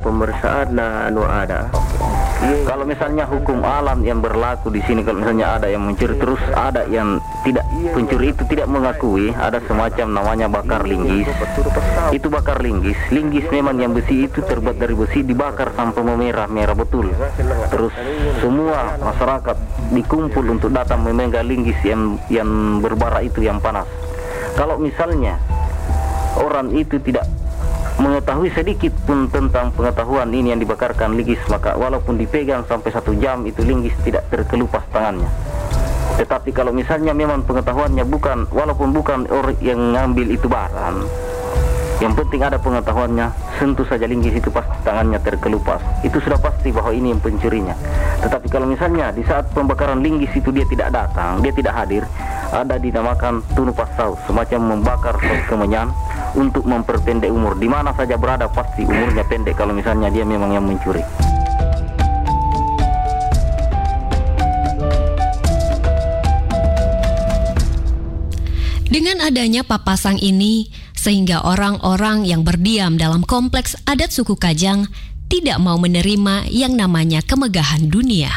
pemeriksaan ada. Kalau misalnya hukum alam yang berlaku di sini, kalau misalnya ada yang mencuri terus ada yang tidak, pencuri itu tidak mengakui, ada semacam namanya bakar linggis. Itu bakar linggis. Linggis memang yang besi itu terbuat dari besi, dibakar sampai merah betul. Terus semua masyarakat dikumpul untuk datang memegang linggis yang berbara itu, yang panas. Kalau misalnya orang itu tidak mengetahui sedikit pun tentang pengetahuan ini yang dibakarkan linggis, maka walaupun dipegang sampai 1 jam itu linggis tidak terkelupas tangannya. Tetapi kalau misalnya memang pengetahuannya walaupun bukan orang yang ngambil itu barang, yang penting ada pengetahuannya, sentuh saja linggis itu pasti tangannya terkelupas. Itu sudah pasti bahwa ini yang pencurinya. Tetapi kalau misalnya di saat pembakaran linggis itu dia tidak datang, dia tidak hadir, ada dinamakan tunu pasau, semacam membakar kemenyan untuk memperpendek umur. Di mana saja berada pasti umurnya pendek kalau misalnya dia memang yang mencuri. Dengan adanya papasan ini, sehingga orang-orang yang berdiam dalam kompleks adat suku Kajang tidak mau menerima yang namanya kemegahan dunia.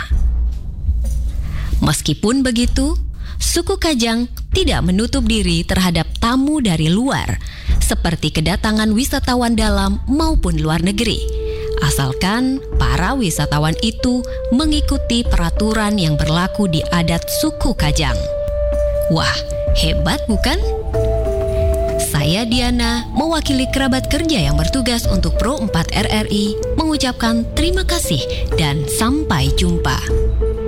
Meskipun begitu, suku Kajang tidak menutup diri terhadap tamu dari luar, seperti kedatangan wisatawan dalam maupun luar negeri, asalkan para wisatawan itu mengikuti peraturan yang berlaku di adat suku Kajang. Wah, hebat bukan? Saya Diana, mewakili kerabat kerja yang bertugas untuk Pro 4 RRI, mengucapkan terima kasih dan sampai jumpa.